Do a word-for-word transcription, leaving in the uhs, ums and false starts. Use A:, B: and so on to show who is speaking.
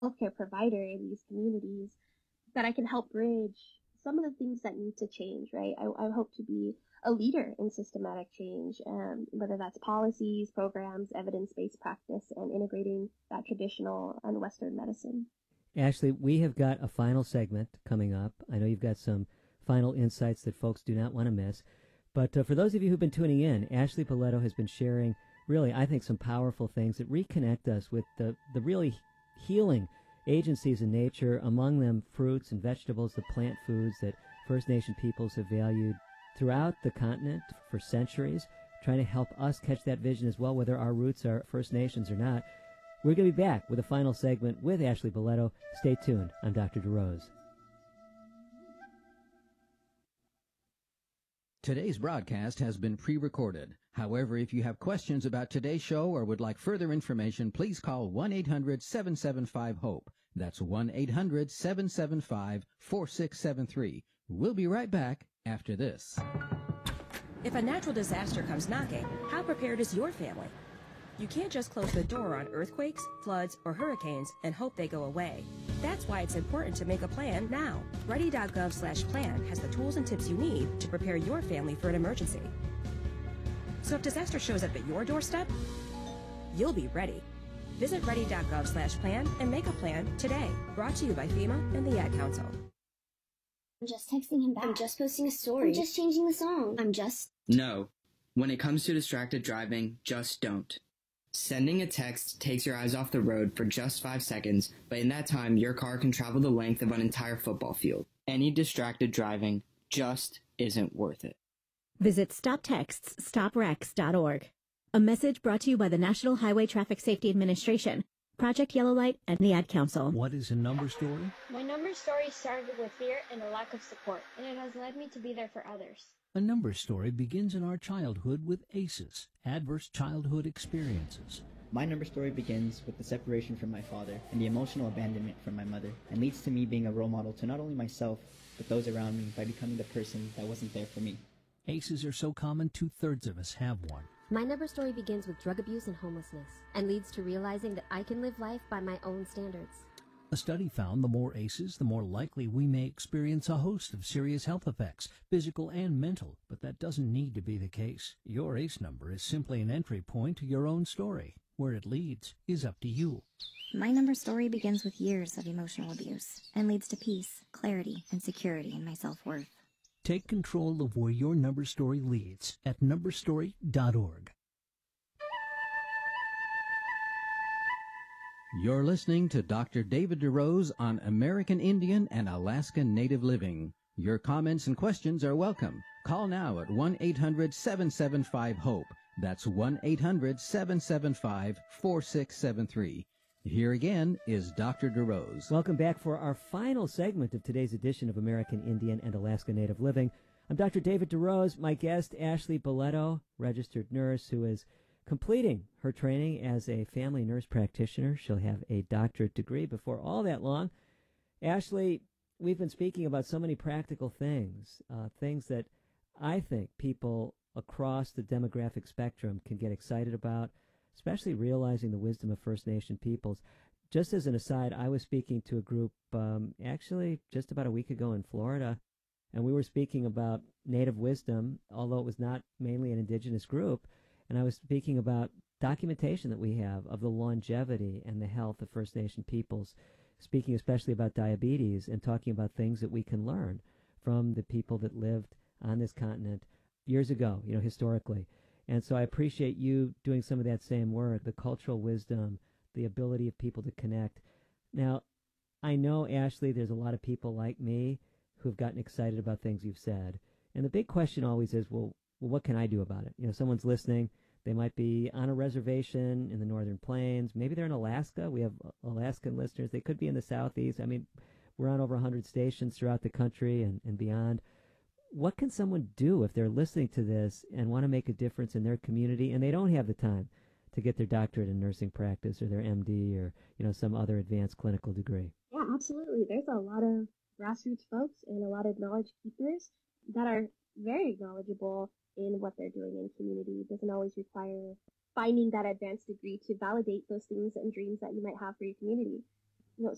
A: healthcare provider in these communities, that I can help bridge some of the things that need to change, right? I, I hope to be a leader in systematic change, um, whether that's policies, programs, evidence-based practice, and integrating that traditional and Western medicine.
B: Ashley, we have got a final segment coming up. I know you've got some final insights that folks do not want to miss. But uh, for those of you who've been tuning in, Ashley Poletto has been sharing, really, I think, some powerful things that reconnect us with the, the really healing agencies in nature, among them fruits and vegetables, the plant foods that First Nation peoples have valued throughout the continent for centuries, trying to help us catch that vision as well, whether our roots are First Nations or not. We're going to be back with a final segment with Ashley Poletto. Stay tuned. I'm Doctor DeRose.
C: Today's broadcast has been pre-recorded. However, if you have questions about today's show or would like further information, please call one eight hundred seven seven five HOPE. That's one eight hundred seven seven five four six seven three. We'll be right back after this.
D: If a natural disaster comes knocking, how prepared is your family? You can't just close the door on earthquakes, floods, or hurricanes and hope they go away. That's why it's important to make a plan now. Ready.gov slash plan has the tools and tips you need to prepare your family for an emergency. So if disaster shows up at your doorstep, you'll be ready. Visit ready.gov slash plan and make a plan today. Brought to you by FEMA and the Ad Council.
E: I'm just texting him back. I'm just posting a story. I'm just changing the song. I'm just...
F: No. When it comes to distracted driving, just don't. Sending a text takes your eyes off the road for just five seconds, but in that time, your car can travel the length of an entire football field. Any distracted driving just isn't worth it.
G: Visit stop texts stop wrecks dot org. A message brought to you by the National Highway Traffic Safety Administration, Project Yellow Light, and the Ad Council.
H: What is a number story?
I: My number story started with fear and a lack of support, and it has led me to be there for others.
H: A number story begins in our childhood with A C Es, Adverse Childhood Experiences.
J: My number story begins with the separation from my father and the emotional abandonment from my mother, and leads to me being a role model to not only myself, but those around me by becoming the person that wasn't there for me.
H: A C Es are so common, two-thirds of us have one.
K: My number story begins with drug abuse and homelessness, and leads to realizing that I can live life by my own standards.
H: A study found the more A C Es, the more likely we may experience a host of serious health effects, physical and mental, but that doesn't need to be the case. Your A C E number is simply an entry point to your own story. Where it leads is up to you.
L: My number story begins with years of emotional abuse, and leads to peace, clarity, and security in my self-worth.
H: Take control of where your number story leads at number story dot org.
C: You're listening to Doctor David DeRose on American Indian and Alaska Native Living. Your comments and questions are welcome. Call now at one eight hundred seven seven five HOPE. That's one eight hundred seven seven five four six seven three. Here again is Doctor DeRose.
B: Welcome back for our final segment of today's edition of American Indian and Alaska Native Living. I'm Doctor David DeRose. My guest, Ashley Poletto, registered nurse who is completing her training as a family nurse practitioner. She'll have a doctorate degree before all that long. Ashley, we've been speaking about so many practical things, uh, things that I think people across the demographic spectrum can get excited about, especially realizing the wisdom of First Nation peoples. Just as an aside, I was speaking to a group um, actually just about a week ago in Florida, and we were speaking about Native wisdom, although it was not mainly an indigenous group. And I was speaking about documentation that we have of the longevity and the health of First Nation peoples, speaking especially about diabetes and talking about things that we can learn from the people that lived on this continent years ago, you know, historically. And so I appreciate you doing some of that same work, the cultural wisdom, the ability of people to connect. Now, I know, Ashley, there's a lot of people like me who've gotten excited about things you've said. And the big question always is, well, well, what can I do about it? You know, someone's listening. They might be on a reservation in the Northern Plains. Maybe they're in Alaska. We have Alaskan listeners. They could be in the Southeast. I mean, we're on over one hundred stations throughout the country and, and beyond. What can someone do if they're listening to this and want to make a difference in their community and they don't have the time to get their doctorate in nursing practice or their M D or, you know, some other advanced clinical degree?
A: Yeah, absolutely. There's a lot of grassroots folks and a lot of knowledge keepers that are very knowledgeable in what they're doing in community. It doesn't always require finding that advanced degree to validate those things and dreams that you might have for your community.